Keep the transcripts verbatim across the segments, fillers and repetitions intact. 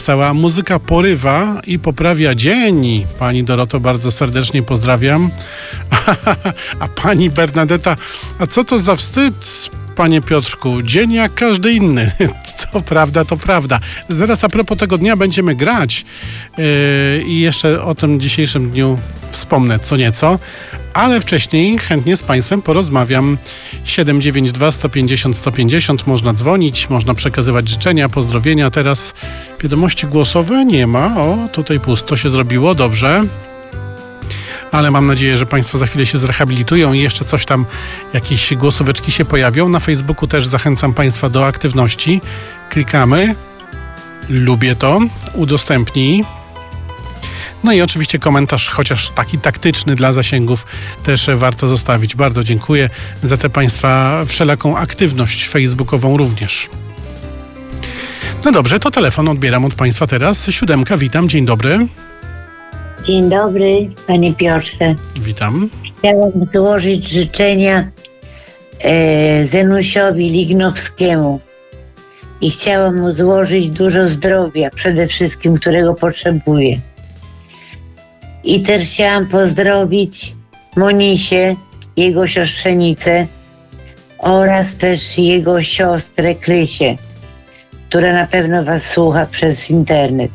wesoła. Muzyka porywa i poprawia dzień. Pani Doroto, bardzo serdecznie pozdrawiam. A pani Bernadetta, a co to za wstyd, panie Piotrku? Dzień jak każdy inny. Co prawda, to prawda. Zaraz a propos tego dnia będziemy grać yy, i jeszcze o tym dzisiejszym dniu wspomnę co nieco, ale wcześniej chętnie z państwem porozmawiam. siedem dziewięć dwa sto pięćdziesiąt sto pięćdziesiąt można dzwonić, można przekazywać życzenia, pozdrowienia. Teraz wiadomości głosowe nie ma. O, tutaj pusto się zrobiło, dobrze. Ale mam nadzieję, że państwo za chwilę się zrehabilitują i jeszcze coś tam, jakieś głosóweczki się pojawią. Na Facebooku też zachęcam państwa do aktywności. Klikamy. Lubię to. Udostępnij. No i oczywiście komentarz, chociaż taki taktyczny dla zasięgów, też warto zostawić. Bardzo dziękuję za tę państwa wszelaką aktywność facebookową również. No dobrze, to telefon odbieram od państwa teraz. Siódemka, witam, dzień dobry. Dzień dobry, panie Piotrze. Witam. Chciałam złożyć życzenia e, Zenusiowi Lignowskiemu i chciałam mu złożyć dużo zdrowia, przede wszystkim, którego potrzebuje. I też chciałam pozdrowić Monisię, jego siostrzenicę oraz też jego siostrę Krysię, która na pewno was słucha przez internet.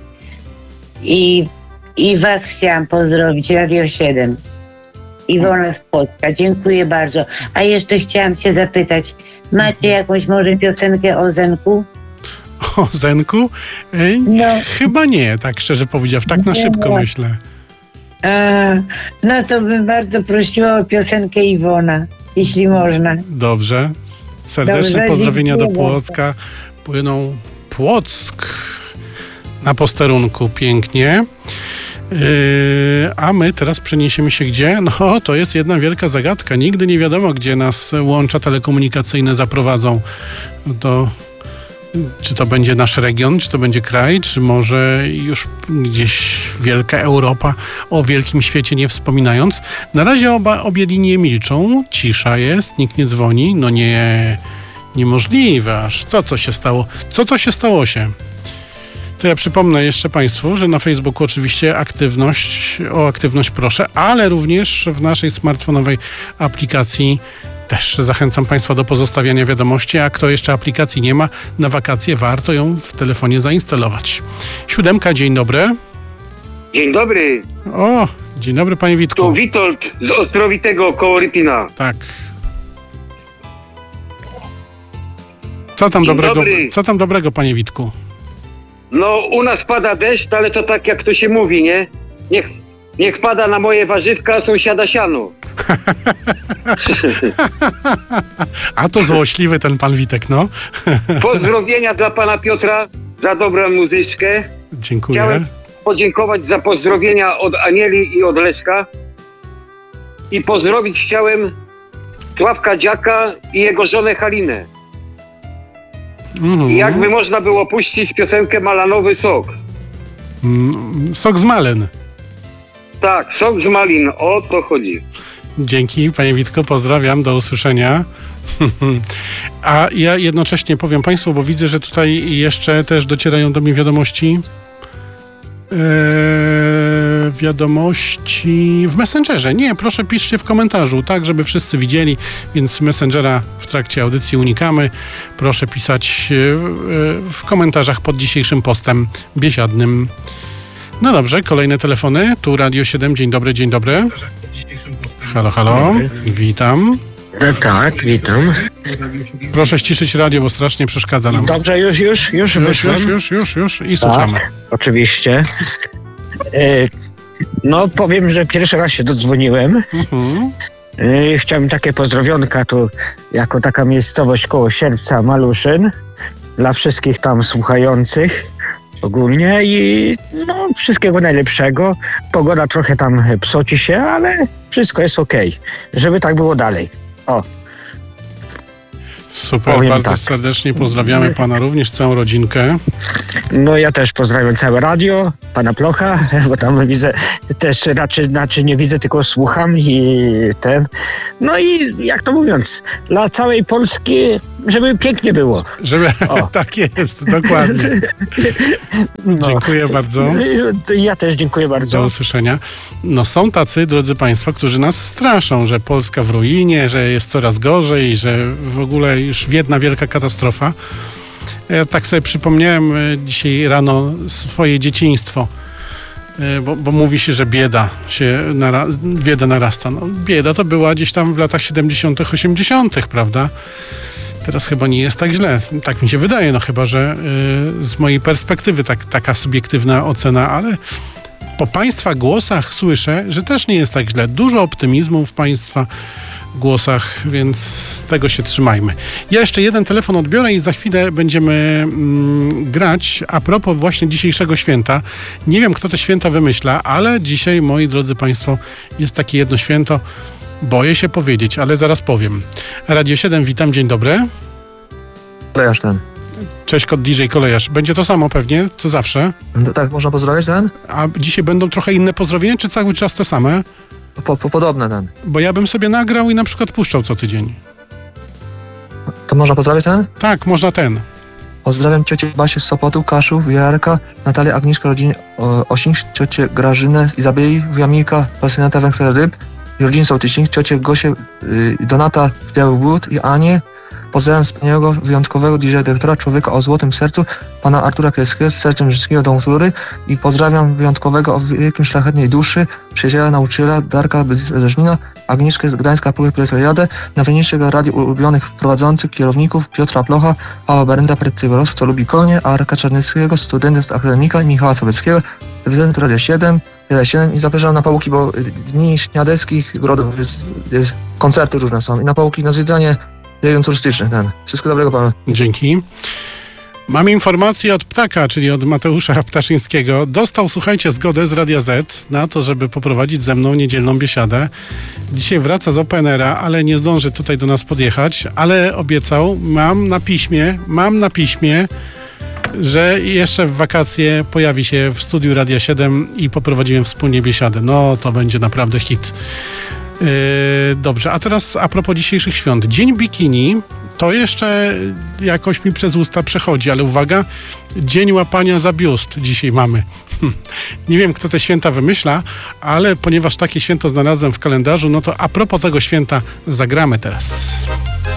I I was chciałam pozdrowić, Radio siedem. Iwona z Płocka, dziękuję bardzo. A jeszcze chciałam cię zapytać, macie jakąś może piosenkę o Zenku? O Zenku? E, No. Chyba nie, tak szczerze powiedziawszy, tak na szybko myślę. A, no to bym bardzo prosiła o piosenkę Iwona, jeśli można. Dobrze. Serdeczne Dobrze, pozdrowienia do dziękuję Płocka. Płyną Płock na posterunku, pięknie. Yy, a my teraz przeniesiemy się gdzie? No, to jest jedna wielka zagadka. Nigdy nie wiadomo, gdzie nas łącza telekomunikacyjne zaprowadzą. To, czy to będzie nasz region, czy to będzie kraj, czy może już gdzieś wielka Europa, o wielkim świecie nie wspominając. Na razie oba, obie linie milczą, cisza jest, nikt nie dzwoni. No nie, niemożliwe aż. Co to się stało? Co to się stało się? To ja przypomnę jeszcze państwu, że na Facebooku oczywiście aktywność, o aktywność proszę, ale również w naszej smartfonowej aplikacji też zachęcam państwa do pozostawiania wiadomości, a kto jeszcze aplikacji nie ma, na wakacje warto ją w telefonie zainstalować. Siódemka, dzień dobry. Dzień dobry. O, dzień dobry panie Witku. Tu Witold z Ostrowitego koło Rypina. Tak. Co tam Dzień dobrego, dobry. co tam dobrego panie Witku? No u nas pada deszcz, ale to tak jak to się mówi, nie? Niech, niech pada na moje warzywka, a sąsiada siano. A to złośliwy ten pan Witek, no. Pozdrowienia dla pana Piotra za dobrą muzyczkę. Dziękuję. Chciałem podziękować za pozdrowienia od Anieli i od Leszka. I pozdrowić chciałem Sławka Dziaka i jego żonę Halinę. Mhm. I jakby można było puścić piosenkę Malanowy Sok. Mm, sok z malen. Tak, sok z malin, o to chodzi. Dzięki, panie Witko, pozdrawiam, do usłyszenia. A ja jednocześnie powiem państwu, bo widzę, że tutaj jeszcze też docierają do mnie wiadomości eee, wiadomości w Messengerze. Nie, proszę piszcie w komentarzu, tak, żeby wszyscy widzieli, więc Messengera w trakcie audycji unikamy. Proszę pisać w komentarzach pod dzisiejszym postem biesiadnym. No dobrze, kolejne telefony. Tu Radio siedem, dzień dobry, dzień dobry. Halo, halo, witam. No tak, witam. Proszę ściszyć radio, bo strasznie przeszkadza nam. Dobrze, już, już, już Już, wyszłem. już, już, już, już i słuchamy. Tak, oczywiście. E, no, powiem, że pierwszy raz się dodzwoniłem. Mhm. E, chciałem takie pozdrowionka tu, jako taka miejscowość koło Sierpca, Maluszyn, dla wszystkich tam słuchających ogólnie i no, wszystkiego najlepszego. Pogoda trochę tam psoci się, ale wszystko jest okej. Żeby tak było dalej. O. Super, Powiem bardzo tak. serdecznie pozdrawiamy pana również, całą rodzinkę. No ja też pozdrawiam całe radio, pana Plocha, bo tam widzę, też raczej, raczej nie widzę, tylko słucham i ten. No i jak to mówiąc, dla całej Polski żeby pięknie było. Żeby, O. tak jest, dokładnie. No. Dziękuję bardzo. Ja też dziękuję Do bardzo. usłyszenia. No są tacy, drodzy Państwo, którzy nas straszą, że Polska w ruinie, że jest coraz gorzej, że w ogóle już jedna wielka katastrofa. Ja tak sobie przypomniałem e, dzisiaj rano swoje dzieciństwo, e, bo, bo mówi się, że bieda się nara- bieda narasta. No, bieda to była gdzieś tam w latach siedemdziesiątych, osiemdziesiątych, prawda? Teraz chyba nie jest tak źle. Tak mi się wydaje, no chyba, że y, z mojej perspektywy tak, taka subiektywna ocena, ale po Państwa głosach słyszę, że też nie jest tak źle. Dużo optymizmu w Państwa głosach, więc tego się trzymajmy. Ja jeszcze jeden telefon odbiorę i za chwilę będziemy mm, grać a propos właśnie dzisiejszego święta. Nie wiem, kto te święta wymyśla, ale dzisiaj, moi drodzy Państwo, jest takie jedno święto. Boję się powiedzieć, ale zaraz powiem. Radio siedem, witam, dzień dobry. Kolejarz ten. Cześć, kod D J Kolejarz. Będzie to samo pewnie, co zawsze. No, tak, można pozdrowić ten? A dzisiaj będą trochę inne pozdrowienia, czy cały czas te same? Po, po, podobne ten. Bo ja bym sobie nagrał i na przykład puszczał co tydzień. To można pozdrowić ten? Tak, można ten. Pozdrawiam ciocię Basię z Sopotu, Kaszów, Jarka, Natalię, Agnieszkę, rodzinie Osing, ciocię Grażynę, Izabeli, wuja Milka, pasjonata węgla ryb, i rodzin Sołtysink, ciocię Gosię, y, Donata w Biały Głód i Anię. Pozdrawiam wspaniałego, wyjątkowego D J dyrektora, człowieka o złotym sercu, pana Artura Kreskiego z sercem wszystkiego do kultury i pozdrawiam wyjątkowego o wielkim szlachetnej duszy, przyjaciela, nauczyciela Darka Leżnina, Agnieszkę z Gdańska, Próby Jadę, najfajniejszego radiu ulubionych prowadzących, kierowników Piotra Plocha, Pawła Berenda, Precyjego Rosu, co lubi konie, Arka Czarnyckiego, studenta z Akademika, Michała Sowieckiego, prezydent Radio siedem, Radio siedem i zapraszam na Pałuki, bo dni śniadeckich grodów jest, jest, koncerty różne są i na Pałuki na zwiedzanie region turystyczny ten. Wszystko dobrego panu. Dzięki. Mam informację od Ptaka, czyli od Mateusza Ptaszyńskiego. Dostał, słuchajcie, zgodę z Radia Z na to, żeby poprowadzić ze mną niedzielną biesiadę. Dzisiaj wraca z Openera, ale nie zdąży tutaj do nas podjechać, ale obiecał, mam na piśmie, mam na piśmie, że jeszcze w wakacje pojawi się w studiu Radia siedem i poprowadzimy wspólnie biesiadę. No, to będzie naprawdę hit. Yy, dobrze, a teraz a propos dzisiejszych świąt. Dzień bikini to jeszcze jakoś mi przez usta przechodzi, ale uwaga, dzień łapania za biust dzisiaj mamy. Hm. Nie wiem, kto te święta wymyśla, ale ponieważ takie święto znalazłem w kalendarzu, no to a propos tego święta zagramy teraz.